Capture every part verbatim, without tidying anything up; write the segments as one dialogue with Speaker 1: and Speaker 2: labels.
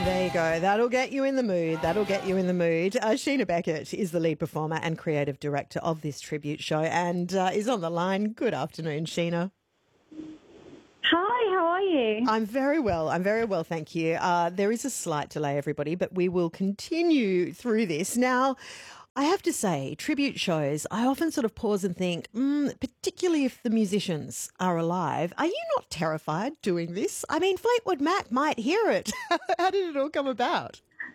Speaker 1: There you go. That'll get you in the mood. That'll get you in the mood. Uh, Sheena Beckett is the lead performer and creative director of this tribute show and uh, is on the line. Good afternoon, Sheena.
Speaker 2: Hi, how are you?
Speaker 1: I'm very well. I'm very well, thank you. Uh, there is a slight delay, everybody, but we will continue through this. Now, I have to say, tribute shows, I often sort of pause and think, mm, particularly if the musicians are alive, are you not terrified doing this? I mean, Fleetwood Mac might hear it. How did it all come about?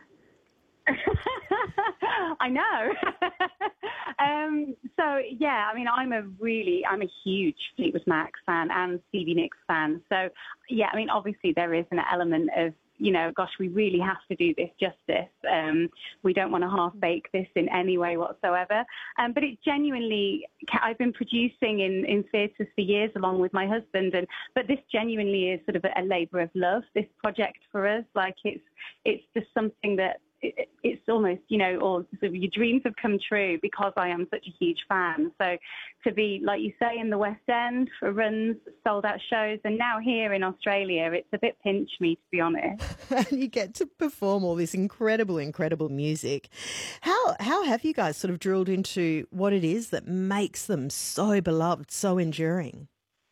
Speaker 2: I know. um, so, yeah, I mean, I'm a really, I'm a huge Fleetwood Mac fan and Stevie Nicks fan. So, yeah, I mean, obviously there is an element of, you know, gosh, we really have to do this justice. Um, we don't want to half-bake this in any way whatsoever. Um, but it genuinely, I've been producing in, in theatres for years along with my husband, and but this genuinely is sort of a, a labour of love, this project for us. Like, it's it's just something that, it, it's almost, you know, or sort of your dreams have come true because I am such a huge fan. So to be, like you say, in the West End for runs, sold out shows, and now here in Australia, it's a bit pinch me, to be honest.
Speaker 1: And you get to perform all this incredible, incredible music. How how have you guys sort of drilled into what it is that makes them so beloved, so enduring?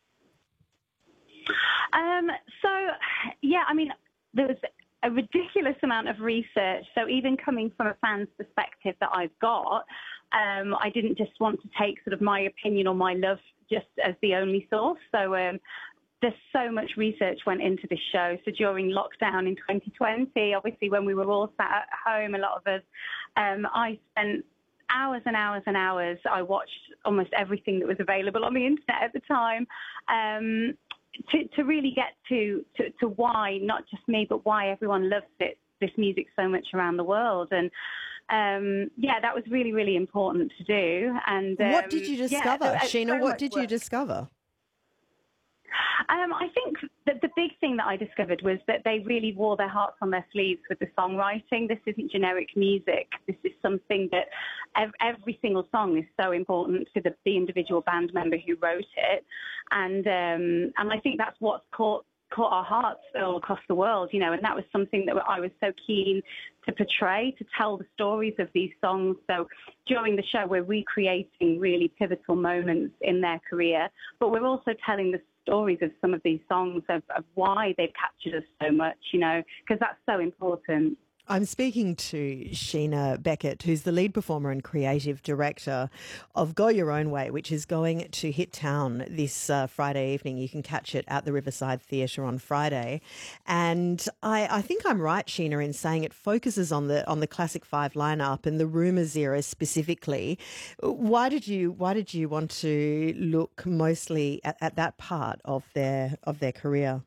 Speaker 2: Um, so, yeah, I mean, there was a ridiculous amount of research. So even coming from a fan's perspective that I've got, um, I didn't just want to take sort of my opinion or my love just as the only source. So um, there's so much research went into this show. So during lockdown in twenty twenty, obviously when we were all sat at home, a lot of us, um, I spent hours and hours and hours. I watched almost everything that was available on the internet at the time. Um, To, to really get to, to, to why, not just me, but why everyone loves it, this music so much around the world. And um, yeah, that was really, really important to do. And um,
Speaker 1: what did you discover,
Speaker 2: yeah, so,
Speaker 1: Sheena?
Speaker 2: so
Speaker 1: What did
Speaker 2: work.
Speaker 1: you discover?
Speaker 2: Um, I think that the big thing that I discovered was that they really wore their hearts on their sleeves with the songwriting. This isn't generic music. This is something that ev- every single song is so important to the, the individual band member who wrote it. And um, and I think that's what's caught caught our hearts all across the world, you know, and that was something that I was so keen to portray, to tell the stories of these songs. So during the show, we're recreating really pivotal moments in their career, but we're also telling the stories of some of these songs, of, of why they've captured us so much, you know, because that's so important.
Speaker 1: I'm speaking to Sheena Beckett, who's the lead performer and creative director of Go Your Own Way, which is going to hit town this uh, Friday evening. You can catch it at the Riverside Theatre on Friday. And I, I think I'm right, Sheena, in saying it focuses on the on the Classic Five lineup and the Rumours era specifically. Why did you why did you want to look mostly at, at that part of their of their career?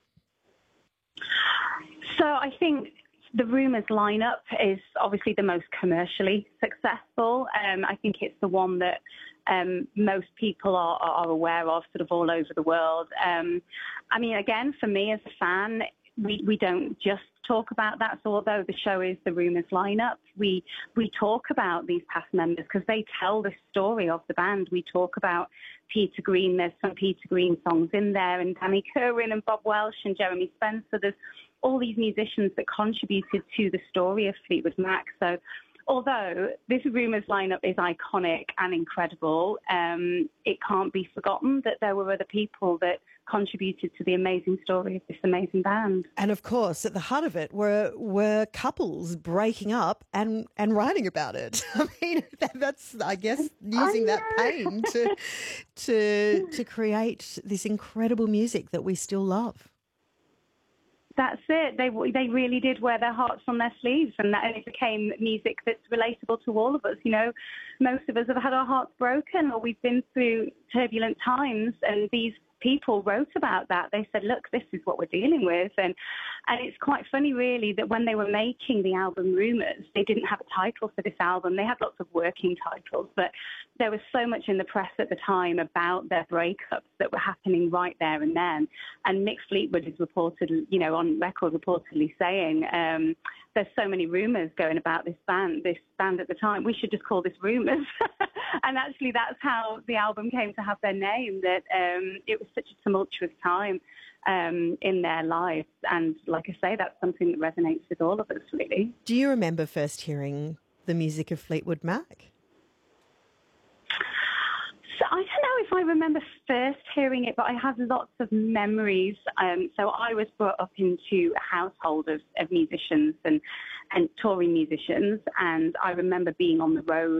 Speaker 2: So I think the Rumours lineup is obviously the most commercially successful. Um, I think it's the one that um, most people are, are aware of, sort of all over the world. Um, I mean, again, for me as a fan, we, we don't just talk about that. So although the show is the Rumours lineup, we we talk about these past members because they tell the story of the band. We talk about Peter Green. There's some Peter Green songs in there, and Danny Kerwin and Bob Welsh and Jeremy Spencer. There's all these musicians that contributed to the story of Fleetwood Mac. So although this Rumours lineup is iconic and incredible, um, it can't be forgotten that there were other people that contributed to the amazing story of this amazing band.
Speaker 1: And of course, at the heart of it were were couples breaking up and, and writing about it. I mean, that, that's, I guess, using that pain to, to, to create this incredible music that we still love.
Speaker 2: That's it. They they really did wear their hearts on their sleeves, and that and it became music that's relatable to all of us. You know, most of us have had our hearts broken, or we've been through turbulent times, and these people wrote about that. They said, look, this is what we're dealing with. And and it's quite funny, really, that when they were making the album Rumours, they didn't have a title for this album. They had lots of working titles, but there was so much in the press at the time about their breakups that were happening right there and then. And Mick Fleetwood is reported, you know, on record reportedly saying, um, there's so many rumours going about this band, this band at the time, we should just call this Rumours. And actually that's how the album came to have their name, that um, it was such a tumultuous time. um, in their lives. And like I say, that's something that resonates with all of us, really.
Speaker 1: Do you remember first hearing the music of Fleetwood Mac?
Speaker 2: So I don't know if I remember first hearing it, but I have lots of memories. Um, so I was brought up into a household of, of musicians and, and touring musicians, and I remember being on the road